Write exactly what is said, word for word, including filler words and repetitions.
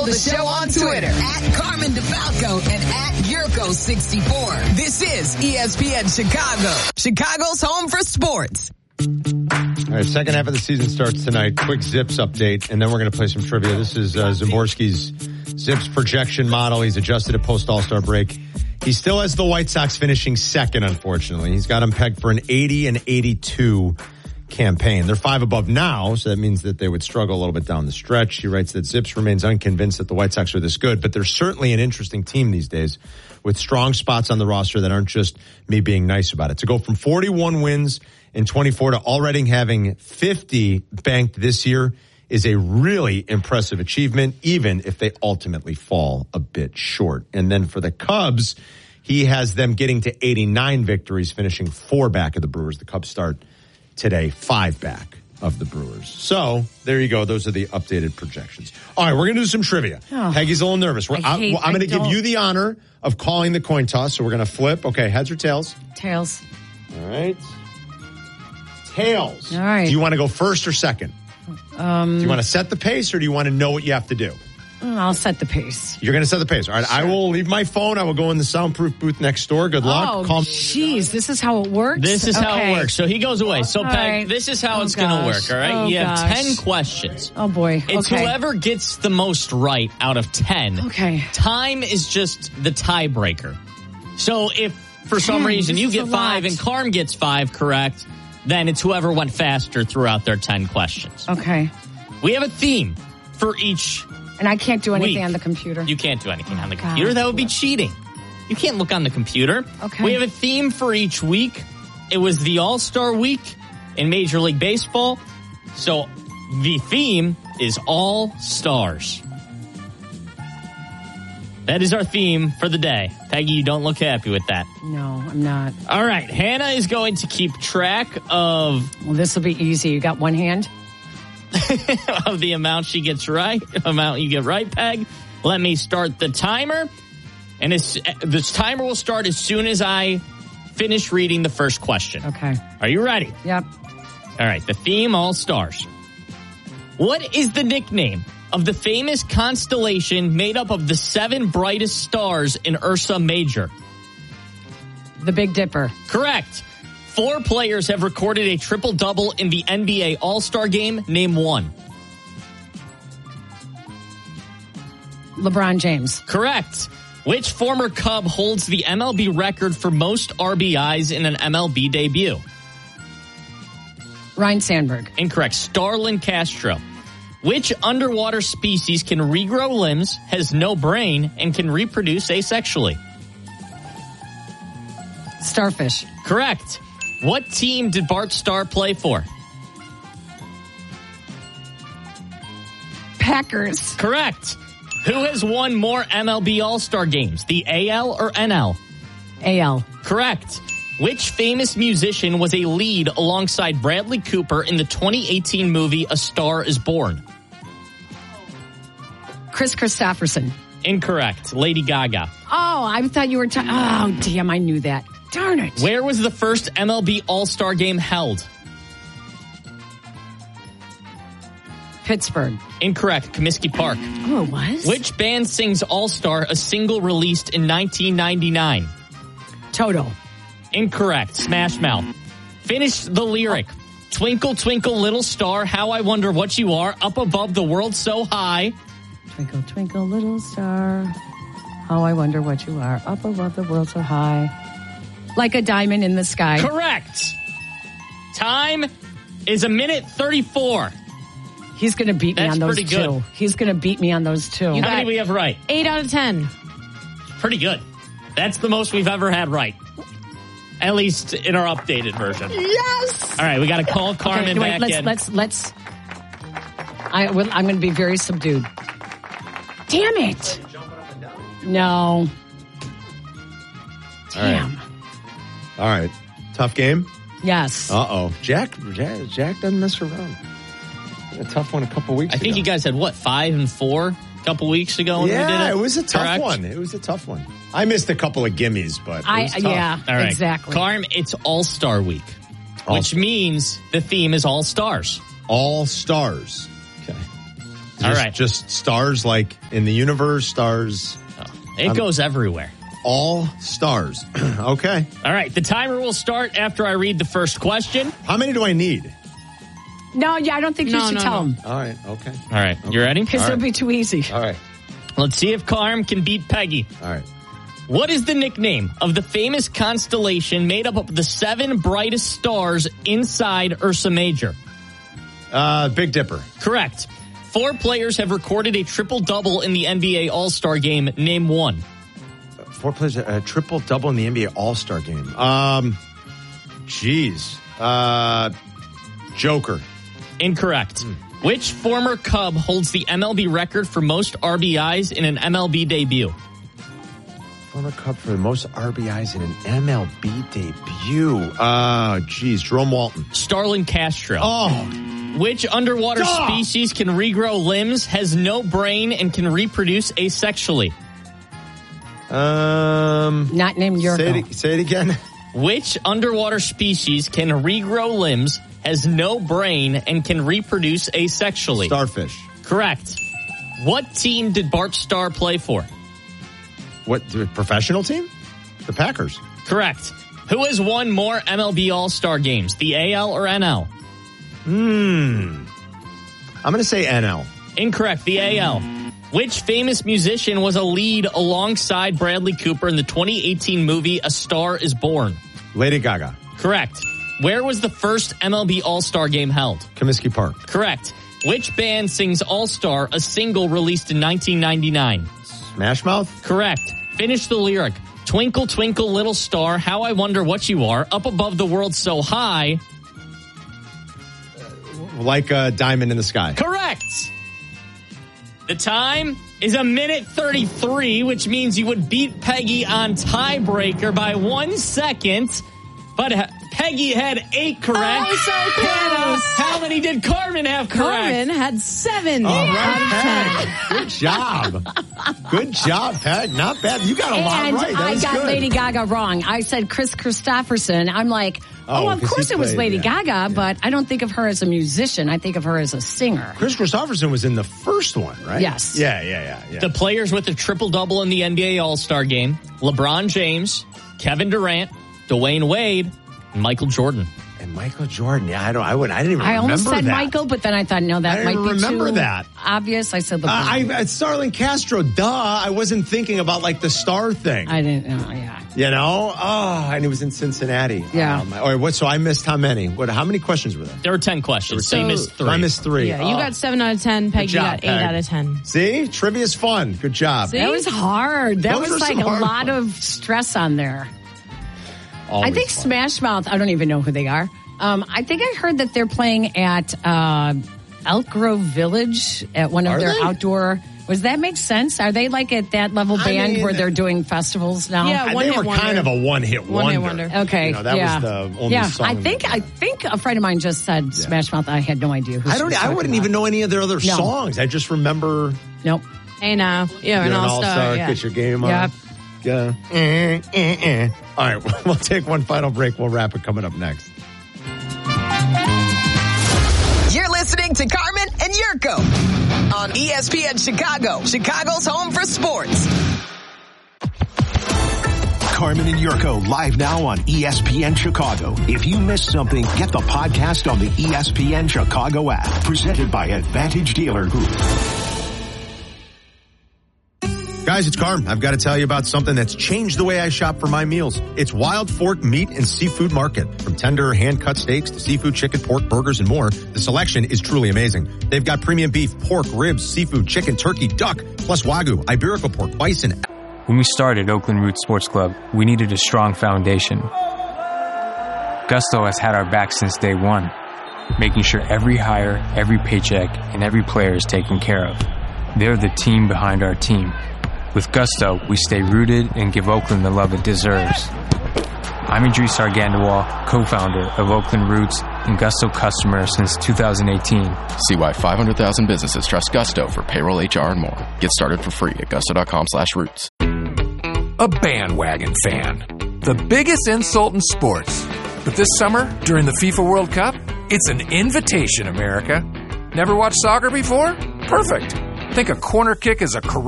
the show on Twitter at Carmen DeFalco and at Yurko sixty-four. This is E S P N Chicago, Chicago's home for sports. All right, second half of the season starts tonight. Quick Zips update, and then we're going to play some trivia. This is uh, Zimborski's Zips projection model. He's adjusted it post All-Star break. He still has the White Sox finishing second, unfortunately. He's got them pegged for an eighty and eighty-two campaign. They're five above now, so that means that they would struggle a little bit down the stretch. He writes that Zips remains unconvinced that the White Sox are this good, but they're certainly an interesting team these days with strong spots on the roster that aren't just me being nice about it. To go from forty-one wins in twenty-four to already having fifty banked this year is a really impressive achievement, even if they ultimately fall a bit short. And then for the Cubs, he has them getting to eighty-nine victories, finishing four back of the Brewers. The Cubs start today, five back of the Brewers. So there you go. Those are the updated projections. All right, we're going to do some trivia. Oh, Peggy's a little nervous. We're, I hate, I, I'm going to give you the honor of calling the coin toss. So we're going to flip. Okay, heads or tails? Tails. All right. Tails. All right. Do you want to go first or second? Um, do you want to set the pace or do you want to know what you have to do? I'll set the pace. You're going to set the pace. All right. Sure. I will leave my phone. I will go in the soundproof booth next door. Good luck. Oh, Call jeez. This is how it works? This is okay. how it works. So he goes away. So, all Peg, right. this is how oh, it's going to work, all right? Oh, you have gosh. ten questions. Oh, boy. It's okay. whoever gets the most right out of ten. Okay. Time is just the tiebreaker. So if for some ten, reason you this get is a five lot. and Carm gets five correct, then it's whoever went faster throughout their ten questions. Okay. We have a theme for each And I can't do anything week. on the computer. You can't do anything on the God. computer. That would be cheating. You can't look on the computer. Okay. We have a theme for each week. It was the All-Star Week in Major League Baseball. So the theme is All Stars. That is our theme for the day. Peggy, you don't look happy with that. No, I'm not. All right. Hannah is going to keep track of... Well, this will be easy. You got one hand? of the amount she gets right, amount you get right, Peg. Let me start the timer. And it's, this timer will start as soon as I finish reading the first question. Okay. Are you ready? Yep. All right. The theme, All Stars. What is the nickname of the famous constellation made up of the seven brightest stars in Ursa Major? The Big Dipper. Correct. Four players have recorded a triple-double in the N B A All-Star Game. Name one. LeBron James. Correct. Which former Cub holds the M L B record for most R B Is in an M L B debut? Ryan Sandberg. Incorrect. Starlin Castro. Which underwater species can regrow limbs, has no brain, and can reproduce asexually? Starfish. Correct. What team did Bart Starr play for? Packers. Correct. Who has won more M L B All-Star games, the A L or N L? A L. Correct. Which famous musician was a lead alongside Bradley Cooper in the twenty eighteen movie A Star is Born? Chris Christopherson. Incorrect. Lady Gaga. Oh, I thought you were... T- oh, damn, I knew that. Darn it. Where was the first M L B All-Star game held? Pittsburgh. Incorrect. Comiskey Park. Oh, it was? Which band sings All-Star, a single released in nineteen ninety-nine? Toto. Incorrect. Smash Mouth. Finish the lyric. Twinkle, twinkle, little star, how I wonder what you are, up above the world so high. Twinkle, twinkle, little star, how I wonder what you are, up above the world so high. Like a diamond in the sky. Correct. Time is a minute thirty-four. He's going to beat me That's on those pretty two. good. He's going to beat me on those two. How many do we have right? Eight out of ten. Pretty good. That's the most we've ever had right. At least in our updated version. Yes! All right, we got to call Carmen okay, wait, back let's, in. Let's, let's, I will, I'm going to be very subdued. Damn it. No. Damn. All right. Tough game? Yes. Uh-oh. Jack, Jack, Jack doesn't mess around. A tough one a couple weeks I ago. think you guys had, what, five and four a couple weeks ago when yeah, we did it? it was a tough Correct? one. It was a tough one. I missed a couple of gimmies, but it I, was tough. yeah, All right. exactly. Carm, it's All-Star Week, All- which means the theme is All Stars. All stars. Okay. All just, right. Just stars like in the universe, stars. Oh, it um, goes everywhere. All stars. Okay. All right. The timer will start after I read the first question. How many do I need? No, yeah, I don't think no, you should no, tell no. him. All right. Okay. All right. Okay. You ready? Because it'll right. be too easy. All right. Let's see if Carm can beat Peggy. All right. What is the nickname of the famous constellation made up of the seven brightest stars inside Ursa Major? Uh, Big Dipper. Correct. Four players have recorded a triple-double in the N B A All-Star Game. Name one. Four players, a triple-double in the N B A All-Star Game. Um, Jeez. Uh, Joker. Incorrect. Hmm. Which former Cub holds the M L B record for most R B Is in an M L B debut? Former Cub for the most R B Is in an M L B debut. Uh, geez, Jerome Walton. Starlin Castro. Oh. Which underwater Duh. species can regrow limbs, has no brain, and can reproduce asexually? Um, Not named Yurko. Say it, say it again. Which underwater species can regrow limbs, has no brain, and can reproduce asexually? Starfish. Correct. What team did Bart Starr play for? What, the professional team? The Packers. Correct. Who has won more M L B All-Star games, the A L or N L? Hmm. I'm going to say N L. Incorrect, the A L. Which famous musician was a lead alongside Bradley Cooper in the twenty eighteen movie A Star is Born? Lady Gaga. Correct. Where was the first M L B All-Star game held? Comiskey Park. Correct. Which band sings All-Star, a single released in nineteen ninety-nine? Smash Mouth? Correct. Finish the lyric. Twinkle, twinkle, little star, how I wonder what you are, up above the world so high. Like a diamond in the sky. Correct. The time is a minute thirty-three, which means you would beat Peggy on tiebreaker by one second. But uh, Peggy had eight correct. Oh, so Hannah, close. how many did Carmen have correct? Carmen had seven All out right, of ten. Good job. Good job, Pat. Not bad. You got a lot And right. That I was got good. Lady Gaga wrong. I said Chris Christopherson. I'm like, oh, Oh, of 'cause course he it was played, Lady yeah. Gaga, Yeah. but I don't think of her as a musician. I think of her as a singer. Chris Christopherson was in the first one, right? Yes. Yeah, yeah, yeah. yeah. The players with the triple-double in the N B A All-Star game, LeBron James, Kevin Durant, Dwayne Wade, and Michael Jordan. And Michael Jordan. Yeah, I don't. I would. I didn't even I remember almost said that. Michael, but then I thought, no, that I might didn't be remember too that. obvious. I said LeBron. Uh, I, it's Starlin Castro. Duh. I wasn't thinking about like the star thing. I didn't know. Yeah. You know? Oh, and he was in Cincinnati. Yeah. Um, all right. What? So I missed how many? What? How many questions were there? There were ten questions, so you So- missed three. I missed three. Yeah, you Oh. got seven out of ten. Peggy job, got eight Peg. out of ten. See, trivia's fun. Good job. See? That was hard. That Those was were like some a hard lot ones. of stress on there. Always I think fun. Smash Mouth, I don't even know who they are. Um, I think I heard that they're playing at uh, Elk Grove Village at one of Are their they? outdoor. Does that make sense? Are they like at that level I band mean- where they're doing festivals now? Yeah, And one they hit were wonder. kind of a one-hit One-hit wonder. wonder. Okay. You know, that yeah. was the only yeah. song. I think that- I think a friend of mine just said Smash Mouth. I had no idea who I she don't. was I talking wouldn't about. even know any of their other No. songs. I just remember. Nope. Hey now, yeah, You're an all-star. Yeah. Get your game on. Yep. Yeah. Eh, eh, eh. All right, we'll take one final break. We'll wrap it coming up next. You're listening to Carmen and Yurko on E S P N Chicago, Chicago's home for sports. Carmen and Yurko live now on E S P N Chicago. If you missed something, get the podcast on the E S P N Chicago app. Presented by Advantage Dealer Group. Guys, it's Carm. I've got to tell you about something that's changed the way I shop for my meals. It's Wild Fork Meat and Seafood Market. From tender hand-cut steaks to seafood, chicken, pork, burgers, and more, the selection is truly amazing. They've got premium beef, pork, ribs, seafood, chicken, turkey, duck, plus Wagyu, Iberico pork, bison. When we started Oakland Roots Sports Club, we needed a strong foundation. Gusto has had our back since day one, making sure every hire, every paycheck, and every player is taken care of. They're the team behind our team. With Gusto, we stay rooted and give Oakland the love it deserves. I'm Idris Argandawal, co-founder of Oakland Roots and Gusto customer since two thousand eighteen. See why five hundred thousand businesses trust Gusto for payroll, H R, and more. Get started for free at gusto.com slash roots. A bandwagon fan. The biggest insult in sports. But this summer, during the FIFA World Cup, it's an invitation, America. Never watched soccer before? Perfect. Think a corner kick is a